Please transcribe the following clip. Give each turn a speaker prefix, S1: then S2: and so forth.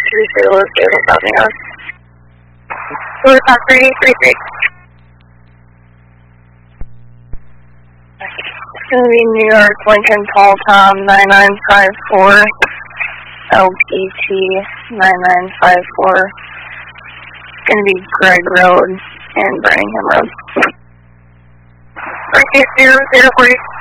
S1: Los Angeles, helping us. We're about 3833. It's going to be New York, Lincoln, Paul, Tom, 9954, LPT, 9954. It's going to be Greg Road and Birmingham Road. 040.